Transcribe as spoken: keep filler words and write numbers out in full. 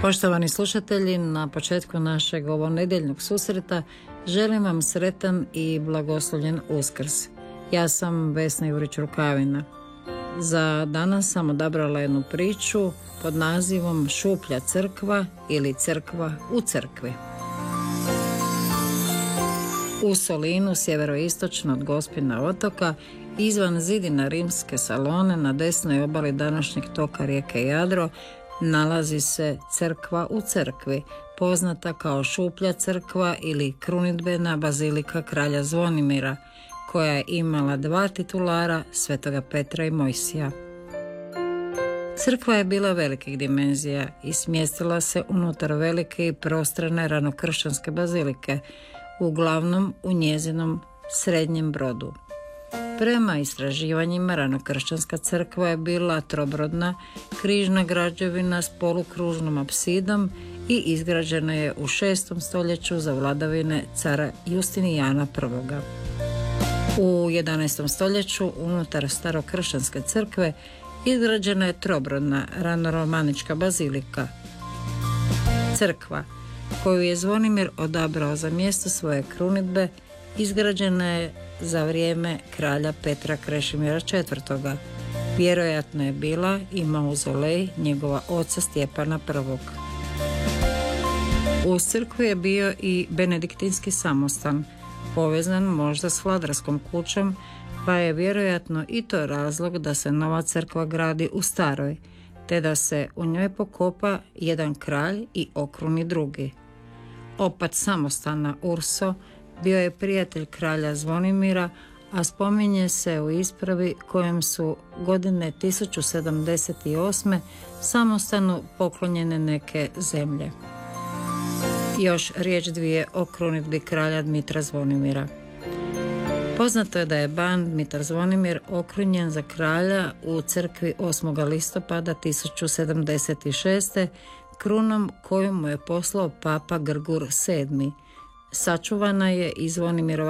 Poštovani slušatelji, na početku našeg ovonedjeljnog susreta želim vam sretan i blagoslovljen Uskrs. Ja sam Vesna Jurić-Rukavina. Za danas sam odabrala jednu priču pod nazivom Šuplja crkva ili crkva u crkvi. U Solinu, sjeveroistočno od Gospina otoka, izvan zidina rimske Salone, na desnoj obali današnjeg toka rijeke Jadro, nalazi se crkva u crkvi, poznata kao Šuplja crkva ili krunidbena bazilika kralja Zvonimira, koja je imala dva titulara, Svetoga Petra i Mojsija. Crkva je bila velikih dimenzija i smjestila se unutar velike i prostrane ranokršćanske bazilike, uglavnom u njezinom srednjem brodu. Prema istraživanjima, ranokršćanska crkva je bila trobrodna, križna građevina s polukružnom apsidom i izgrađena je u šestom stoljeću za vladavine cara Justinijana I. U jedanaestom stoljeću unutar starokršćanske crkve izgrađena je trobrodna ranoromanička bazilika. Crkva, koju je Zvonimir odabrao za mjesto svoje krunidbe, izgrađena je za vrijeme kralja Petra Krešimira četvrtoga. Vjerojatno je bila i mauzolej njegova oca Stjepana I. U crkvi je bio i benediktinski samostan, povezan možda s vladarskom kućom, pa je vjerojatno i to razlog da se nova crkva gradi u staroj, te da se u njoj pokopa jedan kralj i okruni drugi. Opat samostana Urso bio je prijatelj kralja Zvonimira, a spominje se u ispravi kojem su godine tisuću sedamdeset osme samostanu poklonjene neke zemlje. Još riječ dvije o krunidbi kralja Dmitra Zvonimira. Poznato je da je ban Dmitar Zvonimir okrunjen za kralja u crkvi osmog listopada tisuću sedamdeset šeste krunom koju mu je poslao papa Grgur sedmi. Sačuvana je i Zvonimirova